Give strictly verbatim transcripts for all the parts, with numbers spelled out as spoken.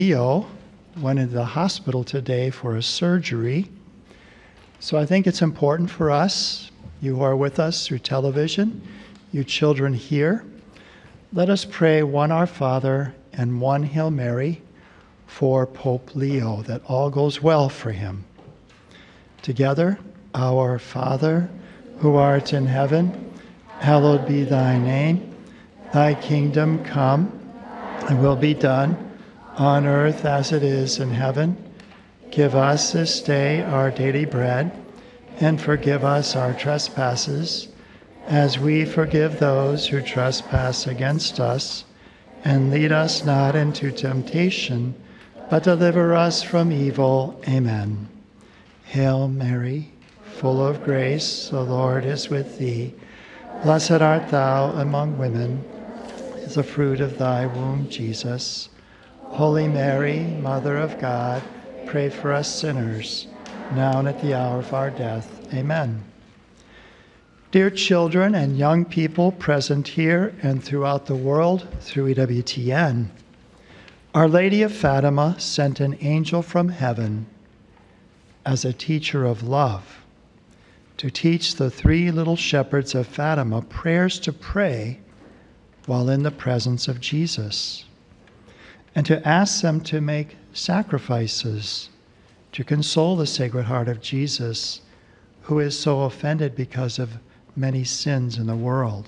Leo went into the hospital today for a surgery. So I think it's important for us, you who are with us through television, you children here, let us pray one Our Father and one Hail Mary for Pope Leo, that all goes well for him. Together, Our Father, who art in heaven, hallowed be thy name. Thy kingdom come, and will be done on earth as it is in heaven. Give us this day our daily bread, and forgive us our trespasses, as we forgive those who trespass against us. And lead us not into temptation, but deliver us from evil. Amen. Hail Mary, full of grace, the Lord is with thee. Blessed art thou among women, is the fruit of thy womb, Jesus. Holy Mary, Mother of God, pray for us sinners, now and at the hour of our death. Amen. Dear children and young people present here and throughout the world through E W T N, Our Lady of Fatima sent an angel from heaven as a teacher of love to teach the three little shepherds of Fatima prayers to pray while in the presence of Jesus, and to ask them to make sacrifices to console the Sacred Heart of Jesus, who is so offended because of many sins in the world.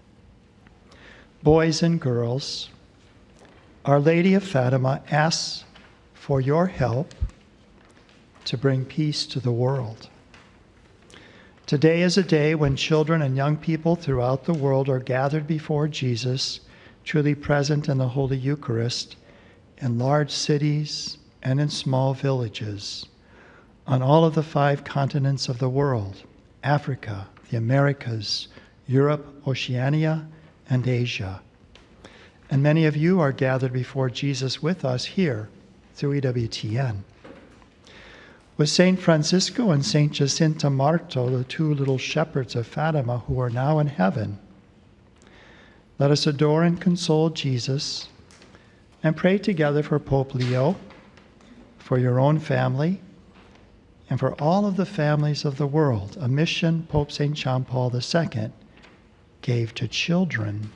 Boys and girls, Our Lady of Fatima asks for your help to bring peace to the world. Today is a day when children and young people throughout the world are gathered before Jesus, truly present in the Holy Eucharist, in large cities and in small villages, on all of the five continents of the world: Africa, the Americas, Europe, Oceania, and Asia. And many of you are gathered before Jesus with us here through E W T N. With Saint Francisco and Saint Jacinta Marto, the two little shepherds of Fatima who are now in heaven, let us adore and console Jesus and pray together for Pope Leo, for your own family, and for all of the families of the world, a mission Pope Saint John Paul the Second gave to children.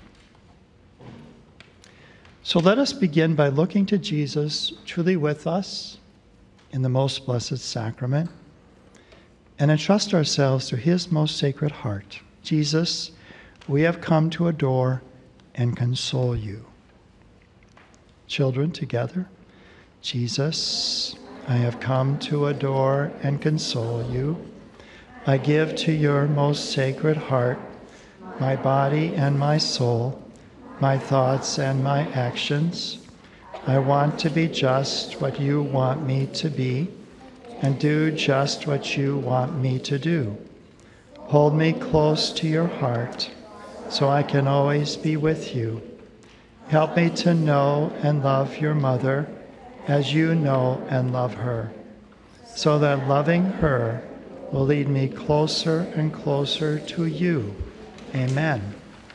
So let us begin by looking to Jesus, truly with us in the most blessed sacrament, and entrust ourselves to his most sacred heart. Jesus, we have come to adore and console you. Children, together. Jesus, I have come to adore and console you. I give to your most sacred heart my body and my soul, my thoughts and my actions. I want to be just what you want me to be, and do just what you want me to do. Hold me close to your heart so I can always be with you. Help me to know and love your mother as you know and love her, so that loving her will lead me closer and closer to you. Amen.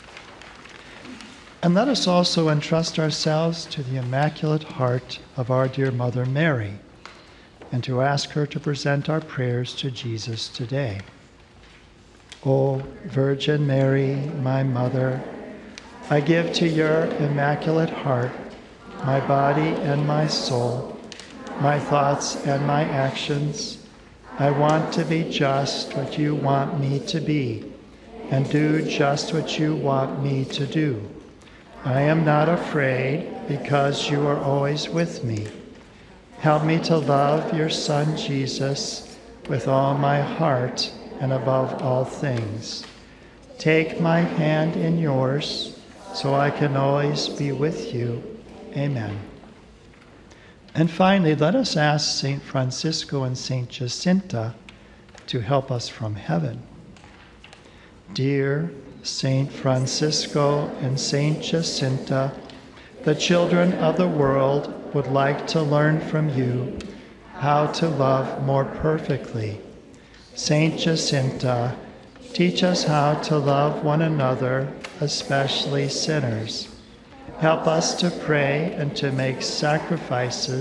And let us also entrust ourselves to the Immaculate Heart of our dear Mother Mary, and to ask her to present our prayers to Jesus today. O Virgin Mary, my Mother, I give to your Immaculate Heart my body and my soul, my thoughts and my actions. I want to be just what you want me to be, and do just what you want me to do. I am not afraid, because you are always with me. Help me to love your Son Jesus with all my heart and above all things. Take my hand in yours, so I can always be with you. Amen. And finally, let us ask Saint Francisco and Saint Jacinta to help us from heaven. Dear Saint Francisco and Saint Jacinta, the children of the world would like to learn from you how to love more perfectly. Saint Jacinta, teach us how to love one another, especially sinners. Help us to pray and to make sacrifices